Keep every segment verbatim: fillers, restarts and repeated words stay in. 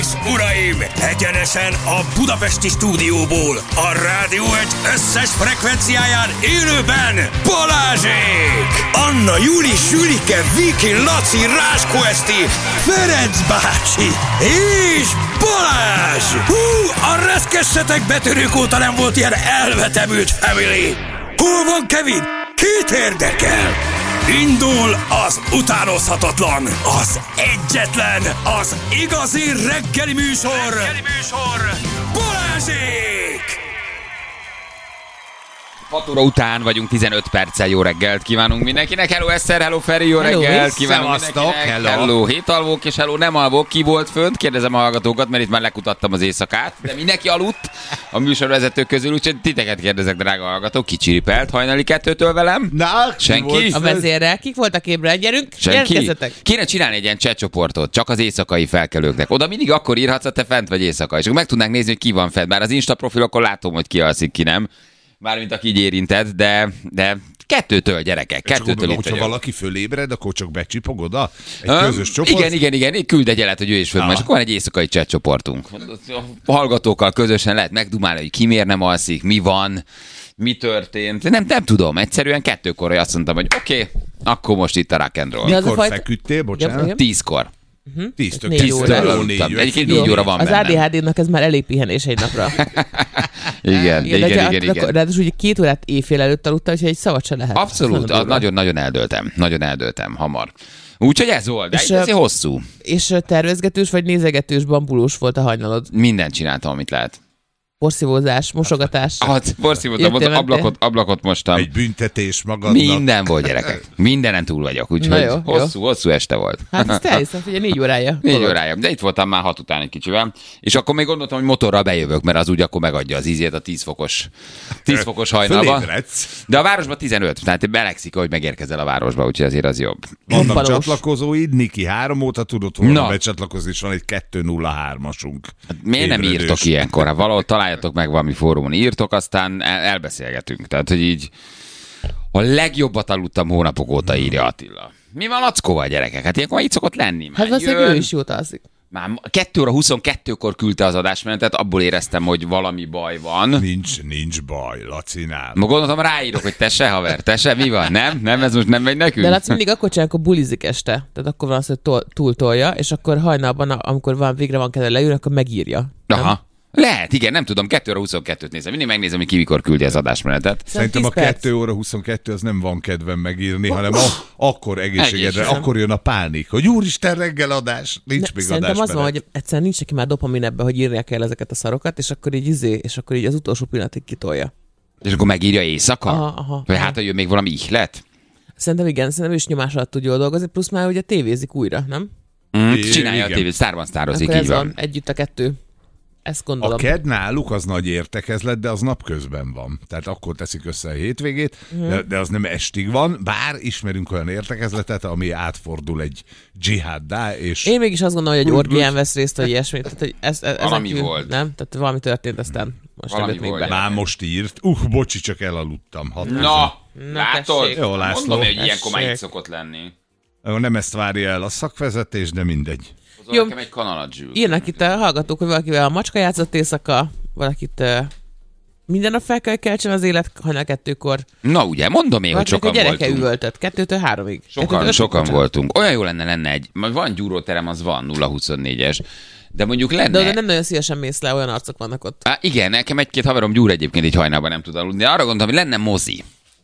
és uraim, egyenesen a budapesti stúdióból, a Rádió egy összes frekvenciáján élőben Balázsék! Anna, Júli, Sülike, Viki, Laci, Ráskó Eszti, Ferenc bácsi és Balázs! Hú, a reszkessetek betörők óta nem volt ilyen elvetemült family! Hol van Kevin? Kit érdekel? Indul az utánozhatatlan, az egyetlen, az igazi reggeli műsor, reggeli műsor, Balázsék! hat óra után vagyunk, tizenöt perccel. Jó reggelt kívánunk mindenkinek. Hello Eszter, hello Feri, jó hello, reggelt kívánunk mindenkinek. Hello. hello, hét alvók és hello, nem alvók. Ki volt fönt? Kérdezem a hallgatókat, mert itt már lekutattam az éjszakát. De mindenki aludt a műsorvezetők közül, úgyhogy titeket kérdezek, drága hallgatók. Ki csiripelt hajnali kettőtől velem? Na, senki? A vezérrel. Kik voltak ébren? Gyerünk, jelentkezzetek. Kéne csinálni egy ilyen chatcsoportot, csak az éjszakai felkelőknek. Oda mindig akkor írhatsz, ha te fent vagy éjszaka. És akkor meg tudnánk nézni, hogy ki van fent. Bár az Insta profilokon látom, hogy ki alszik, ki nem. Mármint aki így érintett, de, de kettőtől, gyerekek, kettőtől gondolom, itt hogyha vagyok. valaki fölébred, akkor csak becsipog oda? Egy um, közös csoport? Igen, igen, igen, küld egy jelet, hogy ő is föl, és akkor van egy éjszakai chat csoportunk. A hallgatókkal közösen lehet megdumálni, hogy ki miért nem alszik, mi van, mi történt. Nem, nem tudom, egyszerűen kettőkor azt mondtam, hogy oké, okay, akkor most itt a rock and roll. Mikor fajta... feküdtél, bocsánat? Tízkor. Uh-huh. Tíz tök, négy óra. Egyébként négy óra van az bennem. á dé há dé-nak ez már elég pihenés egy napra. igen, igen, igen, igen, igen. Ráadásul ugye két órát éjfél előtt aludtam, úgyhogy egy szavat se lehet. Abszolút, nagyon-nagyon eldöltem. Nagyon eldöltem, hamar. Úgyhogy ez volt, de ez hosszú. És tervezgetős vagy nézegetős, bambulós volt a hajnalod? Mindent csináltam, amit lehet. Porszívózás, mosogatás. Ah, porszívóztam, ablakot, ablakot mostam. Egy büntetés magadnak. Minden volt, gyerekek. Mindenen túl vagyok, úgyhogy jó, hosszú, jó. hosszú este volt. Hát ezt elhiszem, hogy négy órája. Négy órája, de itt voltam már hat után egy kicsivel, és akkor még gondoltam, hogy motorral bejövök, mert az úgy akkor megadja az ízét a tíz fokos, tíz fokos hajnalba. De a városban tizenöt, tehát belegszik, hogy megérkezel a városba, úgyhogy azért az jobb. Vannak csatlakozóid, Niki három óta tudott volna becsatlakozni, és van egy kettő nulla hármasunk. Hát miért nem írtok ilyenkor? Hát valahol találjatok meg valami fórumon, írtok, aztán el- elbeszélgetünk. Tehát, hogy így a legjobbat aludtam hónapok óta, írja Attila. Mi van Lackóval, gyerekek? Hát ilyenkor így szokott lenni. Hát valószínűleg ő is jót alszik. Már kettő óra huszonkettőkor küldte az adásmenetet, abból éreztem, hogy valami baj van. Nincs, nincs baj, Lacinál. Ma gondoltam, ráírok, hogy te se, haver, te se, mi van? Nem? Nem, ez most nem megy nekünk? De Laci mindig akkor csinál, akkor bulizik este. Tehát akkor van az, hogy tol- túltolja, és akkor hajnalban, amikor van, végre van kedve leülni, akkor megírja. Aha. Nem? Lehet, igen, nem tudom, kettő óra huszonkettőt nézem. Mindig megnézem, hogy ki mikor küldi az adásmenetet. Szerintem a kettő óra huszonkettő az nem van kedvem megírni, hanem a, akkor egészségedre, Egész. akkor jön a pánik, hogy úristen, reggel adás, nincs ne, még szerintem adás. az van, hogy egyszerűen nincs neki már dopamin ebbe, hogy írnia kell ezeket a szarokat, és akkor így izé, és akkor így az utolsó pillanatig kitolja. És akkor megírja éjszaka? Aha, aha. Vagy hát, hogy jön még valami ihlet? Szerintem igen, szerintem ő is nyomás alatt tud jól dolgozni, plusz már ugye tévézik újra, nem? Mm, I- csinálja igen. a tévét, sztárban sztározik, Akkor így ez van. van, együtt a kettő. Ezt gondolom. A ked náluk az nagy értekezlet, de az napközben van. Tehát akkor teszik össze a hétvégét, mm. de, de az nem estig van, bár ismerünk olyan értekezletet, ami átfordul egy dzsiháddá, és... Én mégis azt gondolom, hogy egy orgián vesz részt, vagy ilyesmi. Tehát, hogy ez, ez, Valami kívül, volt. Nem? Tehát valami történt, aztán most Valami nem volt. be. Már most írt. Uh, bocsi, csak elaludtam. Hat Na, Na, látod? tessék. Jó, László. Mondom, hogy ilyenkor már így Tessék. szokott lenni. Nem ezt várja el a szakvezetés, de mindegy. Hozol Jó. nekem egy kanalat zsűl. Írnak itt a hallgatók, hogy valakivel a macska játszott éjszaka, valakit uh, minden nap fel kell keltsen az élet hajnal kettőkor. Na ugye, mondom én, hogy Valakinek sokan a gyereke voltunk. üvöltött, kettőtől háromig. Sokan, Kettőtől sokan ötig, voltunk. Olyan jó lenne lenne egy, majd van gyúróterem, az van, nulla huszonnégyes. De mondjuk lenne... De oda nem nagyon szívesen mész le, olyan arcok vannak ott. Á, igen, nekem egy-két haverom gyúr egyébként így hajnalban nem tud aludni. De arra gondoltam, hogy lenne mozi.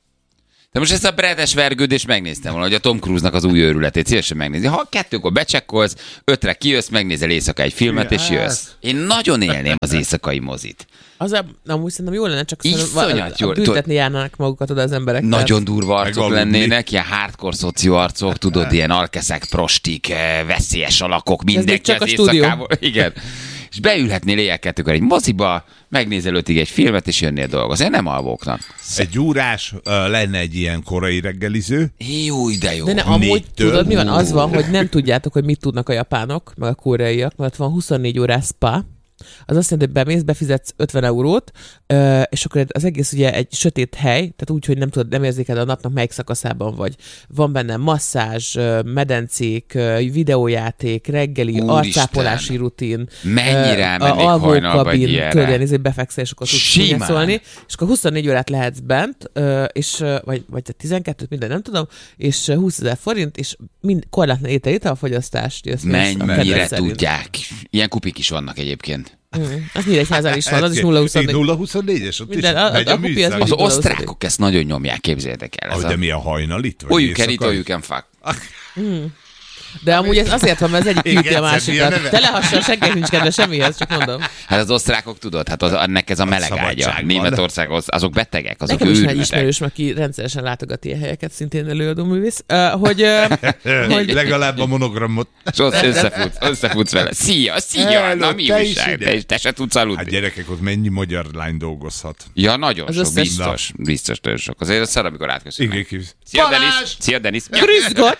De most ezt a bredes vergődést megnéztem volna, hogy a Tom Cruise-nak az új őrületét szívesen megnézni. Ha kettőkor becsekkolsz, ötre kijössz, megnézel éjszaka egy filmet, és jössz. Én nagyon élném az éjszakai mozit. Az a, amúgy szerintem jó lenne, csak Iszonyat jó. büntetni járnának magukat oda az emberek. Nagyon durva arcok Megaludni. lennének, ilyen hardcore szoció arcok, tudod, ilyen alkeszek, prostik, eh, veszélyes alakok, mindenki csak az a stúdió. éjszakával. Igen. És beülhetnél éjjel kettőkor egy moziba, megnézel ötig egy filmet, és jönnél dolgozni. Nem alvóknak. Egy órás uh, lenne egy ilyen korai reggeliző. Jó, de jó. De ne, amúgy Négytől? tudod, mi van? Az van, hogy nem tudjátok, hogy mit tudnak a japánok, meg a koreaiak, mert van huszonnégy órás spa, az azt jelenti, hogy bemész, befizetsz ötven eurót, és akkor az egész ugye egy sötét hely, tehát úgy, hogy nem tudod, nem érzékeled a napnak melyik szakaszában vagy. Van benne masszázs, medencék, videójáték, reggeli, arcápolási rutin. Mennyire elmennék hajnalba egy ilyenre. Tudod, ilyen befekszel, és akkor tudsz szólni, és akkor huszonnégy órát lehetsz bent, és, vagy, vagy tizenkettőt, minden nem tudom, és húszezer forint, és mind, korlátlan étel, ételfogyasztást jössz. Mennyire tudják. Ilyen kupik is vannak egyébként. Mm. Az Nyíregyházán is van, az is nulla huszonnégy. nulla huszonnégyes, ott minden, is a, megy a, a, a műszak. Az osztrákok ezt nagyon nyomják, képzeljétek el. Oh, de mi a hajnalit? All you can eat, all you can fuck. Mm. De amúgy ez azért van, mert az egyik küldi a másikat. Te lehasson, senkinek nincs kedve semmihez, csak mondom. Hát az osztrákok tudod, hát az, ennek ez a meleg ágya. Németország, az, azok betegek, azok nekem őrültek. Nekem is egy ismerős, aki rendszeresen látogat ilyen helyeket, szintén előadó művész, uh, hogy, uh, hogy... Legalább a monogramot. És ott összefutsz, összefutsz vele. Szia, szia, Hello, na mi újság? Te, te se tudsz aludni. Hát gyerekek, ott mennyi magyar lány dolgozhat? Ja, nagyon az sok, összes... biztos, biztos nagyon sok. Azért az szar, amikor átköszönnek. Igen, szia, Denis! Szia, Denis! Grüßgott!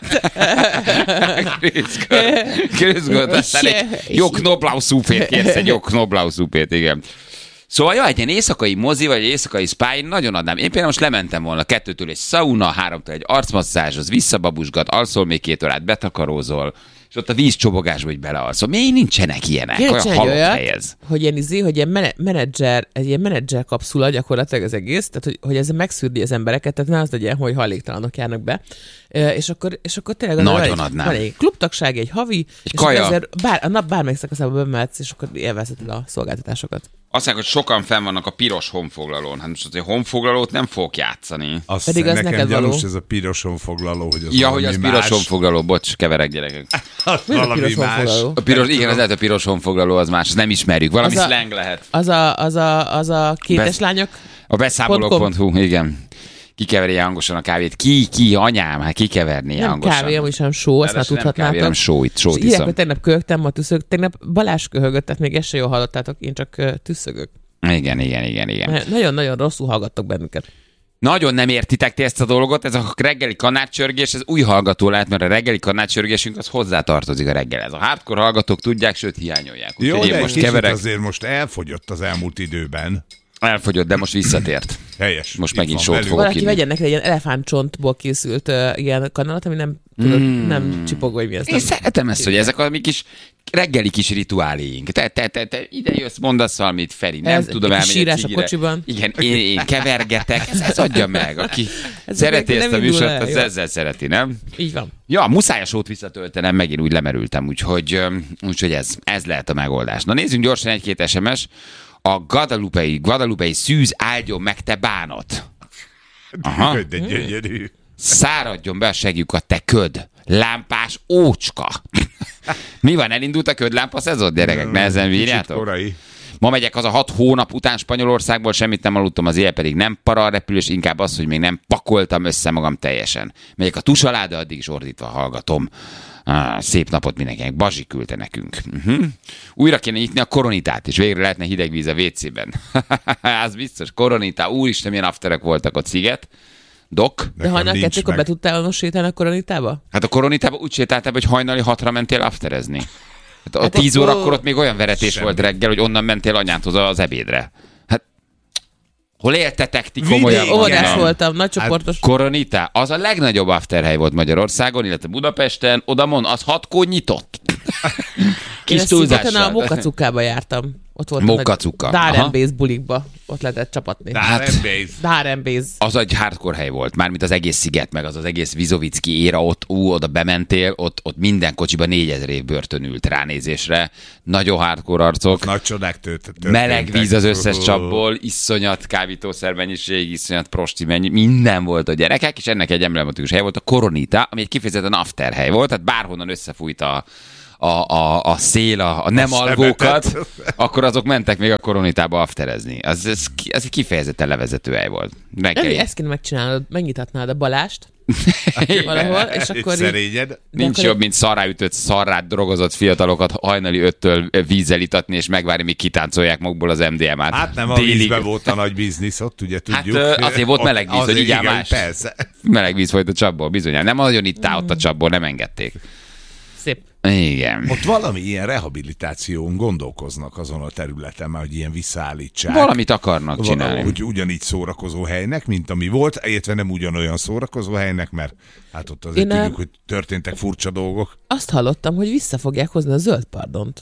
Grüßgott! Aztán egy jó knoblauchszúpét kérsz, egy jó knoblauchszúpét, igen. Szóval ja, egy ilyen éjszakai mozi, vagy egy éjszakai spa, én nagyon adnám. Én például most lementem volna kettőtől egy sauna, háromtól egy arcmasszázs, az visszababusgat, alszol még két órát, betakarózol, és ott a vízcsobogásba, hogy belealszol. Miért nincsenek ilyenek? Olyan halott olyat, hely ez. Hogy ilyen izé, hogy ilyen menedzser, egy ilyen menedzser kapszula gyakorlatilag az egész, tehát hogy, hogy ez megszűrdi az embereket, tehát ne az legyen, hogy hajléktalanok járnak be. És akkor, és akkor tényleg az nagyon van, adnám. Van egy klubtagság, egy havi, egy és kaja. Azért bár, a nap bármelyik szakaszába bemehetsz, és akkor élvezheted a szolgáltatásokat. Azt mondják, hogy sokan fenn vannak a piros honfoglalón. Hát most azért honfoglalót nem fogok játszani. Azt Pedig az nekem gyanús való. Ez a piros honfoglaló, hogy az ja, hogy az más. piros honfoglaló, bocs, keverek gyerekek. Mi a piros honfoglaló? A piros, igen, az lehet a piros honfoglaló, az más, nem ismerjük. Valami az slang lehet. Az a, az a, az a kétes Besz... lányok? A beszámolók pont hu, igen. Kikeverje hangosan a kávét. Ki, ki, anyám, hát kikeverni nem hangosan. Kávé, amúgy sem só, azt már tudhatnátok. Nem kávé, nem só, itt sót iszom. Írják, hogy tegnap köhögtem, ma tüszögök. Tegnap Balázs köhögött, tehát még ezt se jól hallottátok, én csak tüszögök. Igen, igen, igen, igen. Nagyon-nagyon rosszul hallgattok bennünket. Nagyon nem értitek ti ezt a dolgot, ez a reggeli kanácsörgés, ez új hallgató lehet, mert a reggeli kanácsörgésünk az hozzátartozik a reggelhez. A hardcore hallgatók tudják, sőt hiányolják. Jó, úgy, de most kicsit keverek. azért most elfogyott az elmúlt időben. Elfogyott, de most visszatért. Helyes. Most megint sót fogok Valaki inni. vegyen neki egy ilyen elefántcsontból készült uh, ilyen kanalat, ami nem, tudod, mm. nem csipogó, hogy mi ez. Én szeretem ezt, hogy ezek a mi kis reggeli kis rituáléink. Te, te, te, te ide jössz, mondasz valamit, Feri, nem ez tudom elmenni. Sírás a kocsiban. Igen, én, én kevergetek, ez, ez adja meg. Aki ez szereti ezt a műsort, az ezzel szereti, nem? Így van. Ja, muszáj a sót visszatöltenem, megint úgy lemerültem, úgyhogy, úgyhogy ez, ez lehet a megoldás. Na nézzünk gyorsan egy-két es em es. A Guadalupe-i, Guadalupe-i szűz áldjon meg te bánat. Aha. De gyönyörű. Száradjon be a segjukat, te köd. Lámpás ócska. Mi van, elindult a ködlámpa szezon, gyerekek? Nehezen bírjátok? Ma megyek az a hat hónap után Spanyolországból, semmit nem aludtam, az éjjel pedig nem para a repülés, inkább az, hogy még nem pakoltam össze magam teljesen. Megyek a tus alá, de addig is ordítva hallgatom. Ah, szép napot mindenkinek. Bazsi küldte nekünk. Uh-huh. Újra kéne nyitni a koronitát, és végre lehetne hideg víz a vécében. Az biztos. Koronita. Úristen, milyen afterek voltak ott, Sziget. Dok. De hajnal kettőkor be tudtál volna sétálni a koronitába? Hát a koronitába úgy sétáltál, hogy hajnali hatra mentél afterezni. Hát a hát tíz akkor... órakor ott még olyan veretés Semmi. volt reggel, hogy onnan mentél anyádhoz az ebédre. Hát hol éltetek ti komolyan? Óvodás voltam, nagy csoportos. Hát, Koronita, az a legnagyobb afterhely volt Magyarországon, illetve Budapesten, oda mond, az hatkor nyitott. Kis túlzással. Én a Mokkacukkába jártam. Ott volt Mokkacukka. Dárembész bulikba. Ott lehetett csapatni. Dárembész. Dárembész. Az egy hardcore hely volt, mármint az egész sziget, meg az az egész Vizovicki éra, ott ú, oda bementél, ott, ott minden kocsiba négyezer év börtön ült ránézésre. Nagyon hardcore arcok. Nagy csodák történtek. Meleg víz az összes csapból, iszonyat kábítószer mennyiség, iszonyat prosti mennyi, minden volt a gyerekek, és ennek egy emblematikus hely volt a Koronita, ami egy kifejezetten after hely volt, tehát bárhonnan összefújt a A, a, a szél, a, a nem a alvókat, akkor azok mentek még a Koronitába afterezni. Az, ez, ez egy kifejezetten levezető hely volt. Reggeli. Ezt kéne megcsinálnod, megnyitatnád a Balást valahol, és akkor így... Nincs jobb, mint szarráütött, szarrát drogozott fiatalokat hajnali öttől vízzel itatni, és megvárni, míg kitáncolják magból az em dé em át. Hát nem a Délig. vízben volt a nagy biznisz, ott ugye tudjuk. Hát azért volt meleg víz, hogy így más. Persze. Meleg víz folyt a csapból, bizonyán. Nem nagyon ittál ott a csapból, nem engedték. Szép. Igen. Ott valami ilyen rehabilitáción gondolkoznak azon a területen, már hogy ilyen visszaállítsák. Valamit akarnak csinálni. Hogy ugyanígy szórakozó helynek, mint ami volt, illetve nem ugyanolyan szórakozó helynek, mert hát ott azért Én tudjuk, a... hogy történtek furcsa dolgok. Azt hallottam, hogy vissza fogják hozni a zöld pardont.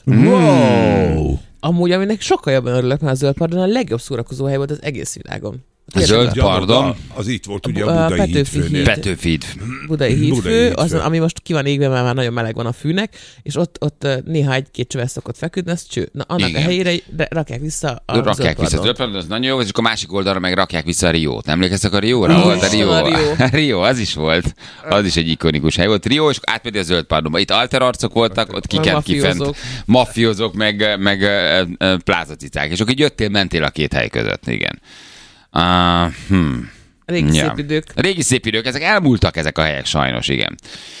Wow! Amúgy, aminek sokkal jobban örülök, mert a zöld pardon a legjobb szórakozó hely volt az egész világon. A zöld pardon. Az itt volt ugye a, a Budai Petőfi hídfőnél. Petőfi híd. Budai hídfő, Budai hídfő. az, ami most ki van égve, mert már nagyon meleg van a fűnek, és ott, ott néha egy-két csöves szokott feküdni, az cső. Na, annak Igen. a helyére de rakják vissza a Rakják zöld vissza a pardont. zöld pardon, az nagyon jó, és akkor a másik oldalra meg rakják vissza a Riót. Emlékeztek a Rióra? Ó, Volt a Rio. a Rio. Rio, az is volt. Az is egy ikonikus hely volt. Rio, és átmegy a zöld pardonba. Itt alterarcok voltak, ott kikent kifent. Mafiózók. Mafiózók, meg, meg uh, plázacicák. És akkor így jöttél, mentél a két hely között. Igen. Uh, hmm. Régi Ja. szép idők. Régi szép idők, ezek elmúltak ezek a helyek sajnos, igen.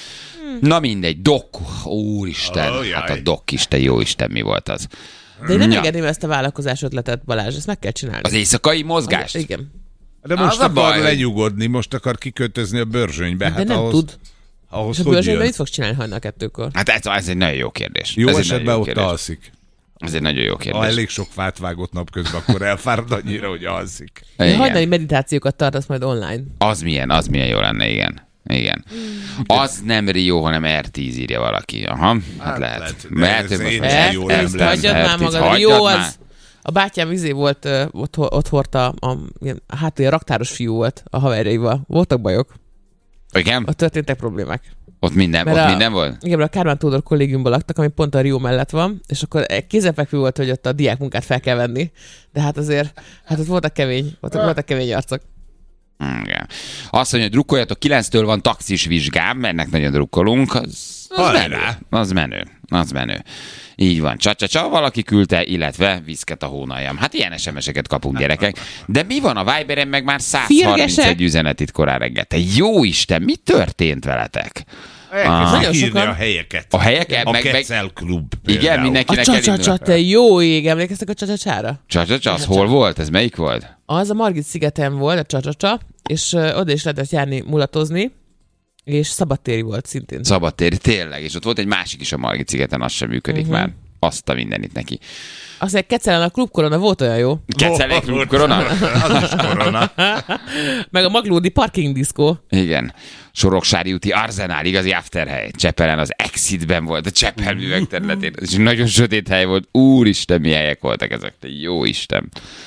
Na mindegy, dok, úristen, Oh, hát a jaj. dok is, te jó Isten, mi volt az? De én nem Ja. engedném ezt a vállalkozás ötletet, Balázs, ezt meg kell csinálni. Az éjszakai mozgást? Az, igen. De most Az a akar baj, hogy- lenyugodni, most akar kikötözni a Börzsönybe. De Hát nem ahhoz, tud. ahhoz És a hogy bőrzsönyben jön? mit fogsz csinálni hajnal kettőkor? Hát ez, ez egy nagyon jó kérdés. Jó ez egy esetben nagyon jó ott kérdés. alszik. Ez egy nagyon jó Ha kérdés. elég sok fát vágott napközben, akkor elfárad annyira, hogy alszik. Igen. Hajnali meditációkat tartasz majd online. Az milyen, az milyen jó lenne, igen. Igen. Az nem Rio, hanem er tíz írja valaki. Aha, hát, Hát lehet. lehet, de Lehet, ez hogy most én már is er- jó er- nem Ezt lesz. hagyjad er már tíz, magad. hagyjad Jó már. az. A bátyám izé volt, ö, ott, ott hordta, a, ilyen, hát ilyen raktáros fiú volt a haverjaival. Voltak bajok, Igen? ott történtek problémák. Ott minden, Mert ott a- minden volt? Igen, mert a Kármán Tódor kollégiumban laktak, ami pont a Rio mellett van, és akkor egy kézenfekvő volt, hogy ott a diákmunkát fel kell venni, de hát azért, hát ott voltak kemény, voltak, voltak kemény arcok. Igen. Azt mondja, hogy drukkoljatok, kilenctől van taxis vizsgám, ennek nagyon drukkolunk. Az, az Hajrá! menő. Az menő. Az menő. Így van. Csa-csa-csa, valaki küldte, illetve viszket a hónaljam. Hát ilyen es em es-eket kapunk, gyerekek. De mi van a Viberen, meg már száz harmincegy Firgesek. üzenet itt korán reggel. Te jó Isten, mi történt veletek? Elkezdték Nagyon írni sokan. a helyeket. A helyeket, A meg- meg- Kecel klub. Igen, például. A mindenkinek csa-csa-csa, te jó ég, emlékeztek a csa-csa-csára? Csa-csa-csa, az hol volt? Ez melyik volt? Az a Margit szigeten volt, a csa-csa-csa, és ö, oda is lehetett járni mulatozni, és szabadtéri volt szintén. Szabadtéri, tényleg. És ott volt egy másik is a Margit szigeten, az sem működik Mhm. már. Azt a mindenit neki. Azt mondja, Kecelen a klubkorona volt olyan jó. Kecelék korona? Az is korona. Meg a Maglódi parking diszkó. Igen. Soroksári úti Arzenál, igazi afterhely. Csepelen az Exitben volt, a Csepel művek területén. Ez egy nagyon sötét hely volt. Úristen, milyen helyek voltak ezek. Te jó Isten.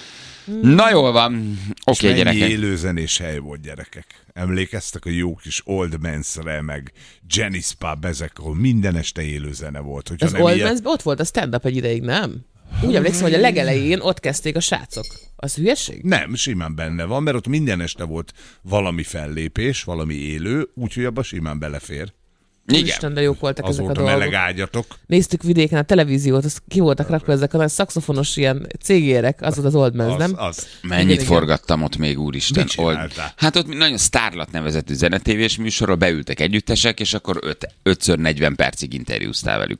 Na jól van. Oké, Okay, mennyi gyerekek. élőzenés hely volt, gyerekek. Emlékeztek a jó kis Old Man's-re, meg Jenny's Pub, ezek, ahol minden este élőzene volt. Hogyha Az nem Old ilyen- Man's, ott volt a stand-up egy ideig, nem? Úgy emlékszem, hogy a legelején ott kezdték a srácok. Az hülyeség? Nem, simán benne van, mert ott minden este volt valami fellépés, valami élő, úgyhogy abba simán belefér. Igen. Isten, de jók voltak Az ezek a volt a dolgok. meleg ágyatok. Néztük vidéken a televíziót, az ki voltak rakva ezek a nagy szaxofonos ilyen cégérek, az volt az Old Man's, Az, nem? az. Mennyit Igen, igen. forgattam ott még, úristen. Mit csináltál? Hát ott nagyon Starlat nevezetű zenetévés műsorra beültek együttesek, és akkor öt, ötször negyven percig interjúztál velük.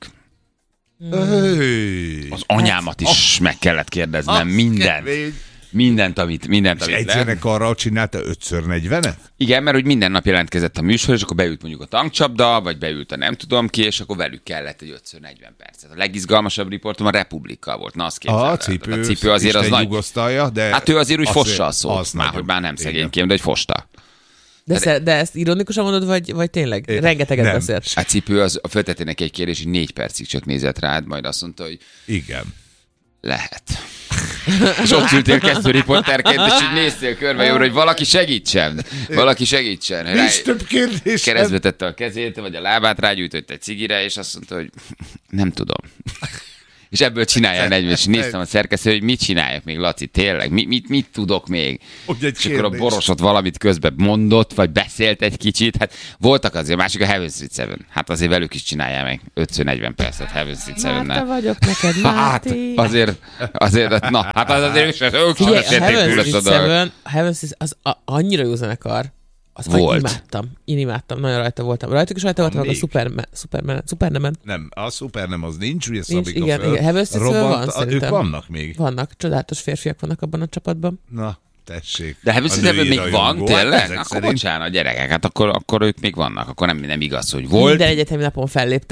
Hey. Az anyámat is meg kellett kérdeznem, mindent. kemény. Mindent, amit, mindent, És amit egy lehet. zenekarral csinálta ötször negyvenet? Igen, mert úgy minden nap jelentkezett a műsor, és akkor beült mondjuk a tankcsapda, vagy beült a nem tudom ki, és akkor velük kellett egy ötször negyven percet. A legizgalmasabb riportom a Republikkal volt. Na, azt képzeld el. A cipő, a cipő azért az nagy. nyugosztalja, de... Hát ő azért úgy azért- fossal szólt, az már, nagyon- hogy már nem igen. szegényként, de hogy fosta. De, szer- de ezt ironikusan mondod, vagy, vagy tényleg? É, Rengeteget nem. beszélt. A cipő az föltette neki egy kérdés, hogy négy percig csak nézett rád, majd azt mondta, hogy Igen. lehet. És ott ültél kezdő riporterként, és így néztél körbe jobbra, hogy valaki segítsen. Valaki segítsen. Rá- Nincs több kérdés. Keresztbe tette a kezét, vagy a lábát, rágyújtott egy cigire, és azt mondta, hogy nem tudom. És ebből csinálja negyven, és néztem a szerkesztő, hogy mit csináljak még, Laci, tényleg, mit, mit, mit tudok még? Hogy egy És akkor a kérdés. Borosot valamit közben mondott, vagy beszélt egy kicsit, hát voltak azért, másik a Heaven Street Seven. Hát azért velük is csinálja meg ötször negyven percet Heaven Street Márta Seven-nel. vagyok neked, Hát Máté. azért, azért, na, hát az azért ők sem, ők sem Figyelj, a beszélték Heaven túl ezt a Street dolgot. Seven, a Heaven Street az a, annyira jó zenekar. Az Volt. imádtam. Én imádtam, nagyon rajta voltam. Rajtuk is rajta voltam, meg a még? Superman, Superman, Superman. Nem, a szuper nem, az nincs, ugye Nincs, Szabika igen, föl. igen. Heaven Street Seven robbant, van, a- szerintem. Ők vannak még. Vannak, csodálatos férfiak vannak abban a csapatban. Na, tessék. De Heaven A Street Seven női még van, rajongó. Hát tényleg? ezek Akkor szerint- bocsánat, gyerekek, hát akkor, akkor ők még vannak. Akkor nem, nem igaz, hogy volt. Minden egyetemi napon felléptek.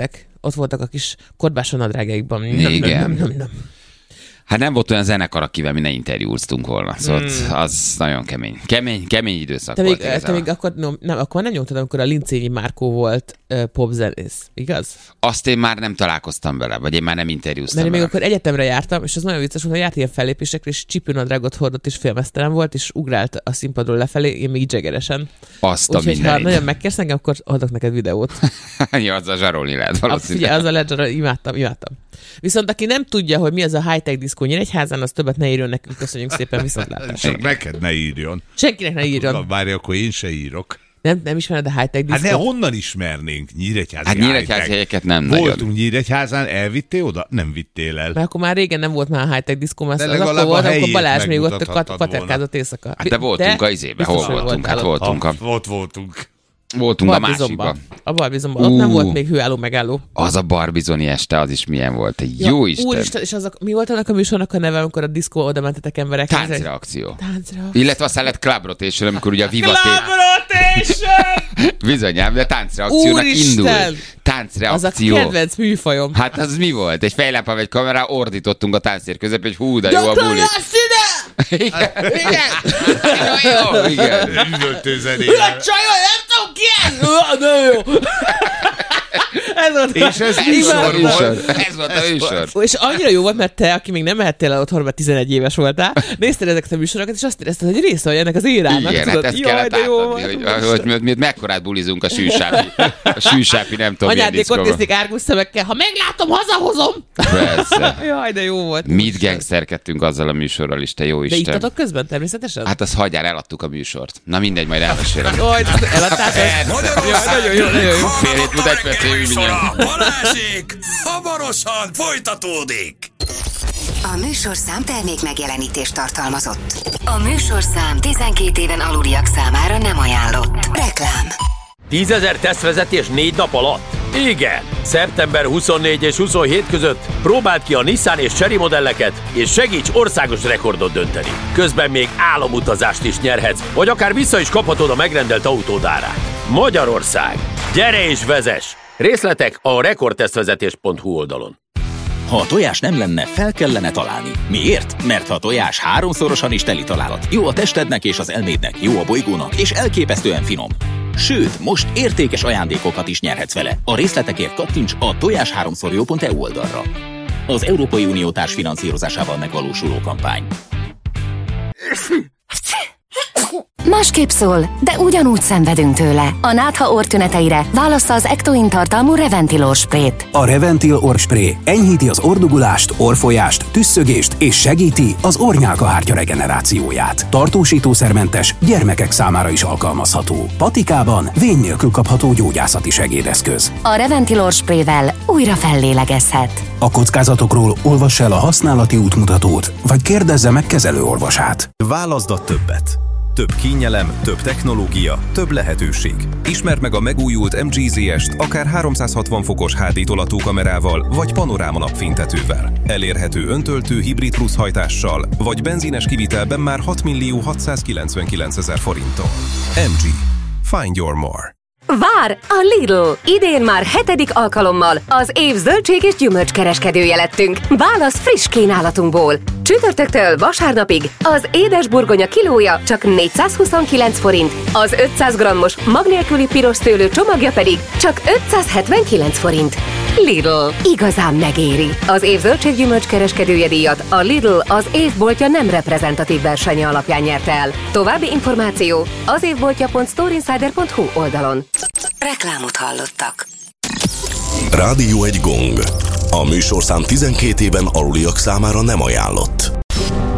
ott voltak a kis korbáson nadrágjaikban. Igen. Nem, nem, nem. Hát nem volt olyan zenekar, akivel mi ne interjúztunk volna. Szóval mm. az nagyon kemény. Kemény, kemény időszak te volt. Még, te még akkor, no, nem, akkor nem nyomtad, amikor a Lincényi Márkó volt uh, popzenész, igaz? Azt én már nem találkoztam vele, vagy én már nem interjúztam Mert én vele. még akkor egyetemre jártam, és az nagyon vicces volt, hogy járt ilyen fellépésekre, és csipőnadrágot hordott, és félmeztelen volt, és ugrált a színpadról lefelé, én még jiggeresen. Azt a úgyhogy ha nagyon megkérsz engem, akkor adok neked videót. Ja, az a zsarolni lehet valószínűleg. Figyelj, az a lehet zsarolni, imádtam, imádtam. Viszont aki nem tudja, hogy mi az a high-tech diszkó Nyíregyházán, az többet ne írjon nekünk, köszönjük szépen, viszontlátásra. Csak neked ne írjon. Senkinek ne írjon. Várj, akkor én se írok. Nem, nem ismered a high-tech diszkót? Hát ne, honnan ismernénk Nyíregyházi Hát Nyíregyházi helyeket nem Voltunk nagyon. Nyíregyházán, elvittél oda? Nem vittél el. Mert akkor már régen nem volt már high-tech diszkó, mert De az legalább akkor volt, a amikor helyét Balázs még ott megmutathattad paterkázott éjszaka. Hát de voltunk a izébe, hol biztos, hogy voltunk? Hát voltál ott. voltunk a... Ah, ott voltunk. Voltunk a Barbizonban. másikban. A Barbizonban. Ott nem Ú. volt még hőálló megálló. Az a barbizoni este, az is milyen volt. Egy jó Isten. Úristen, és azok, mi volt annak a műsornak a neve, amikor a diszkó oda mentetek emberek? Táncreakció. Táncreakció. Illetve aztán lett Club Rotation, amikor ugye a Viva T... Club Rotation! Bizonyám, de táncreakciónak Úristen! indul. Az a Táncreakció. kedvenc műfajom. Hát az mi volt? Egy fejlámpa vagy kamera, ordítottunk a tánctér közepén, hogy hú, de jó a buli. Gyakorlasz ide! Igen. Igen. Jó, igen. Üvöltő zenével. Hülye csajol, nem tudom ki ez! De jó! Ez volt És ez Ez műsor volt a műsor. volt. Ez volt a műsor. És annyira jó volt, mert te, aki még nem mehettél el otthon, mert tizenegy éves voltál, nézted ezeket a műsorokat, és azt érezted, hogy része vagy ennek az érának. Igen, hát ezt kellett átadni, hogy, hogy, hogy mi mekkorát bulizunk a sűsápi, a sűsápi nem tudom milyen anyádék ott diszkóban. nézték árgus szemekkel, ha meglátom, hazahozom! Persze. Jaj, de jó volt. Mit gangsterkedtünk azzal a műsorral is, te jó De Isten. ittatok közben természetesen? Hát az hagyjál, eladtuk a műsort. Na mindegy, majd elmesélem. Jaj, eladtátok? Magyarország Nagyon jó, nagyon jó. Fél hét múlva egy percig mindjárt. Balázsék, hamarosan folytatódik. A műsorszám termék megjelenítést tartalmazott. A műsorszám tizenkét éven aluliak számára nem ajánlott. Reklám. tízezer tesztvezetés négy nap alatt? Igen! szeptember huszonnégy és huszonhét között próbáld ki a Nissan és Chery modelleket, és segíts országos rekordot dönteni. Közben még álomutazást is nyerhetsz, vagy akár vissza is kaphatod a megrendelt autód árát. Magyarország! Gyere és vezess! Részletek a rekordtesztvezetés pont hu oldalon. Ha a tojás nem lenne, fel kellene találni. Miért? Mert ha a tojás háromszorosan is teli találat. Jó a testednek és az elmédnek, jó a bolygónak, és elképesztően finom. Sőt, most értékes ajándékokat is nyerhetsz vele. A részletekért kattints a tojás háromszor jó pont e u oldalra. Az Európai Unió társfinanszírozásával megvalósuló kampány. Másképp szól, de ugyanúgy szenvedünk tőle. A nátha orrtüneteire válassza az Ectoin tartalmú Reventil orrsprét. A Reventil orrspré enyhíti az orrdugulást, orrfolyást, tüsszögést és segíti az orrnyálkahártya regenerációját. Tartósítószermentes, gyermekek számára is alkalmazható. Patikában vény nélkül kapható gyógyászati segédeszköz. A Reventil orrsprével újra fellélegezhet. A kockázatokról olvassa el a használati útmutatót, vagy kérdezze meg kezelőorvosát. Válaszd a többet. Több kényelem, több technológia, több lehetőség. Ismerd meg a megújult em gé zé est akár háromszázhatvan fokos há dé tolatókamerával, vagy panoráma napfénytetővel. Elérhető öntöltő hibrid plusz hajtással, vagy benzines kivitelben már hat millió hatszázkilencvenkilencezer forinttal. em gé. Find your more. Vár! A Lidl! Idén már hetedik alkalommal az év zöldség és gyümölcs kereskedője lettünk. Válasz friss kínálatunkból. Csütörtöktől vasárnapig az édes burgonya kilója csak négyszázhuszonkilenc forint, az ötszáz grammos mag nélküli piros szőlő csomagja pedig csak ötszázhetvenkilenc forint. Lidl. Igazán megéri. Az év zöldség-gyümölcs kereskedője díjat a Lidl az évboltja nem reprezentatív versenye alapján nyerte el. További információ az évboltja pont storeinsider pont hu oldalon. Reklámot hallottak. Rádió egy gong. A műsorszám tizenkét éven aluliak számára nem ajánlott.